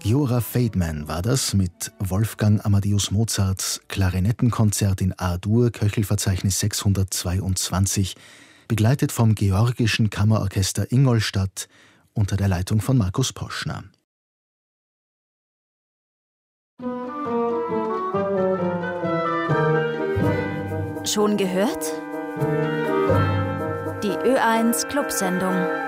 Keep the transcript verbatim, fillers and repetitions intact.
Jura Feldman war das mit Wolfgang Amadeus Mozarts Klarinettenkonzert in A-Dur, Köchelverzeichnis sechshundertzweiundzwanzig, begleitet vom Georgischen Kammerorchester Ingolstadt unter der Leitung von Markus Poschner. Schon gehört? Die Ö eins Clubsendung.